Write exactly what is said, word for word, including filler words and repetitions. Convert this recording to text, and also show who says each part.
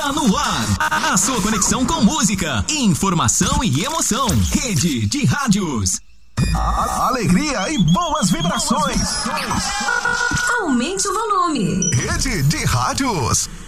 Speaker 1: Está no ar. A sua conexão com música, informação e emoção. Rede de Rádios.
Speaker 2: A alegria e boas vibrações.
Speaker 3: Aumente o volume.
Speaker 2: Rede de Rádios.